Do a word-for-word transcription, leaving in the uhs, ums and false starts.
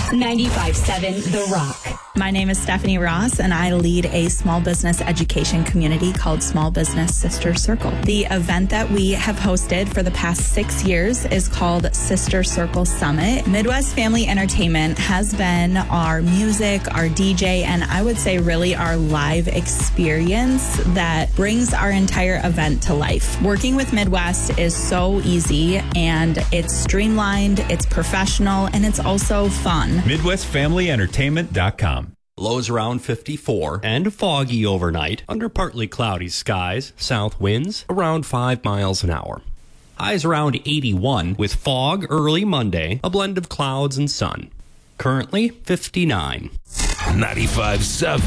ninety-five seven The Rock. My name is Stephanie Ross, and I lead a small business education community called Small Business Sister Circle. The event that we have hosted for the past six years is called Sister Circle Summit. Midwest Family Entertainment has been our music, our D J, and I would say really our live experience that brings our entire event to life. Working with Midwest is so easy, and it's streamlined, it's professional, and it's also fun. Midwest Family Entertainment dot com. Lows around fifty-four and foggy overnight under partly cloudy skies. South winds around five miles an hour. Highs around eighty-one with fog early Monday, a blend of clouds and sun. Currently fifty-nine. ninety-five seven